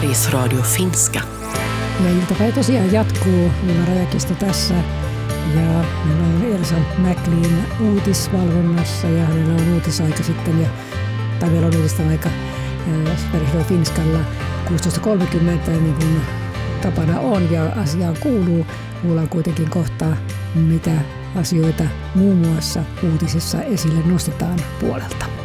Yleisradio Finska. Ja iltapäivä tosiaan jatkuu. Minä Rajakisto tässä. Ja meillä on Elsa McLean uutisvalvonnassa ja hänellä on uutisaika sitten. Tai meillä on uutisten aika Sveriges Finskalla 16.30 niin kuin tapana on ja asiaan kuuluu. Kuullaan kuitenkin kohtaa, mitä asioita muun muassa uutisissa esille nostetaan puolelta.